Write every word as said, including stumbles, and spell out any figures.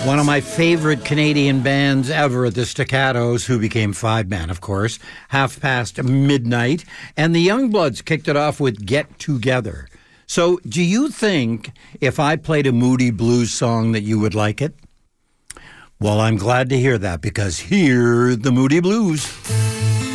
One of my favorite Canadian bands ever, the Staccatos, who became Five Man, of course, half past midnight. And the Youngbloods kicked it off with Get Together. So do you think if I played a Moody Blues song that you would like it? Well, I'm glad to hear that, because here's the Moody Blues.